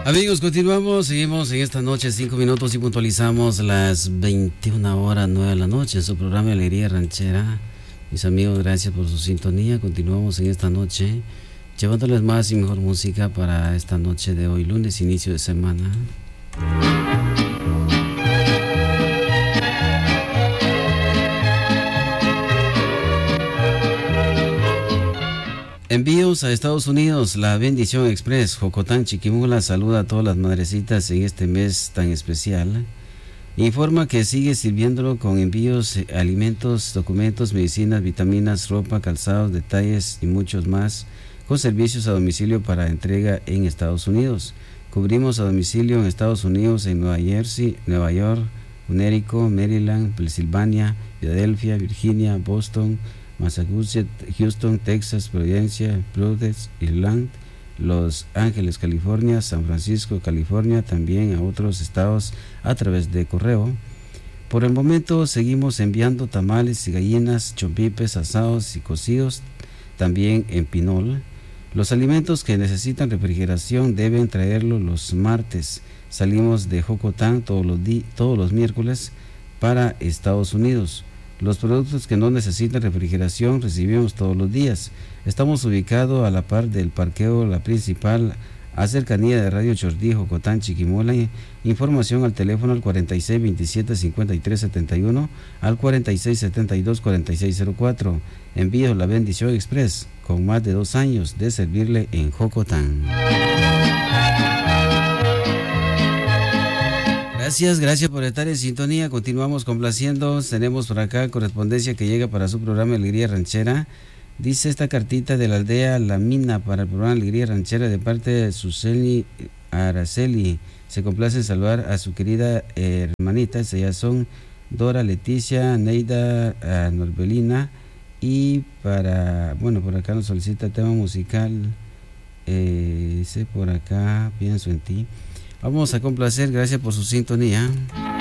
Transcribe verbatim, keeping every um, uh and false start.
Amigos, continuamos, seguimos en esta noche, cinco minutos y puntualizamos las veintiuna horas, nueve de la noche, en su programa Alegría Ranchera. Mis amigos, gracias por su sintonía. Continuamos en esta noche, llevándoles más y mejor música para esta noche de hoy, lunes, inicio de semana. Envíos a Estados Unidos, la Bendición Express, Jocotán, Chiquimula, saluda a todas las madrecitas en este mes tan especial. Informa que sigue sirviéndolo con envíos, alimentos, documentos, medicinas, vitaminas, ropa, calzados, detalles y muchos más, con servicios a domicilio para entrega en Estados Unidos. Cubrimos a domicilio en Estados Unidos, en Nueva Jersey, Nueva York, Connecticut, Maryland, Pensilvania, Filadelfia, Virginia, Boston, Massachusetts, Houston, Texas, Providencia, Prudence, Irlanda, Los Ángeles, California, San Francisco, California, también a otros estados a través de correo. Por el momento seguimos enviando tamales y gallinas, chompipes, asados y cocidos, también en pinol. Los alimentos que necesitan refrigeración deben traerlos los martes. Salimos de Jocotán todos los, di- todos los miércoles para Estados Unidos. Los productos que no necesitan refrigeración recibimos todos los días. Estamos ubicados a la par del parqueo La Principal, a cercanía de Radio Chordí, Jocotán, Chiquimola. Información al teléfono al cuarenta y seis veintisiete cincuenta y tres setenta y uno, al cuarenta y seis setenta y dos cuarenta y seis cero cuatro. Envío La Bendición Express, con más de dos años de servirle en Jocotán. Gracias, gracias por estar en sintonía. Continuamos complaciendo. Tenemos por acá correspondencia que llega para su programa Alegría Ranchera. Dice esta cartita de la aldea La Mina para el programa Alegría Ranchera de parte de Suseli Araceli. Se complace en saludar a su querida hermanita. Ellas son Dora, Leticia, Neida, uh, Norbelina. Y para, bueno, por acá nos solicita tema musical. Eh, dice por acá, pienso en ti. Vamos a complacer, gracias por su sintonía.